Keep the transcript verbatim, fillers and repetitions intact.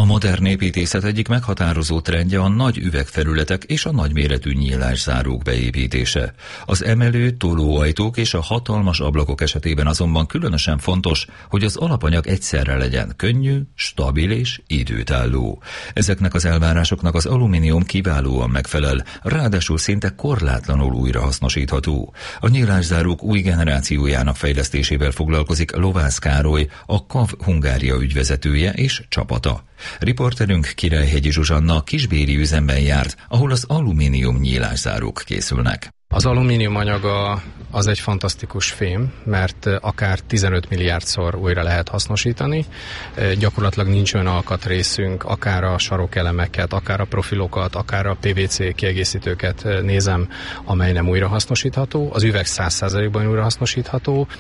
A modern építészet egyik meghatározó trendje a nagy üvegfelületek és a nagyméretű nyílászárók beépítése. Az emelő, tolóajtók és a hatalmas ablakok esetében azonban különösen fontos, hogy az alapanyag egyszerre legyen könnyű, stabil és időtálló. Ezeknek az elvárásoknak az alumínium kiválóan megfelel, ráadásul szinte korlátlanul újrahasznosítható. A nyílászárók új generációjának fejlesztésével foglalkozik Lovász Károly, a ká á vé Hungária ügyvezetője és csapata. Riporterünk Királyhegyi Zsuzsanna kisbéri üzemben járt, ahol az alumínium nyílászárók készülnek. Az alumínium anyaga az egy fantasztikus fém, mert akár tizenöt milliárdszor újra lehet hasznosítani. Gyakorlatilag nincs olyan alkatrészünk, akár a sarokelemeket, akár a profilokat, akár a pé vé cé kiegészítőket nézem, amely nem újrahasznosítható. Az üveg száz százalékban újrahasznosítható,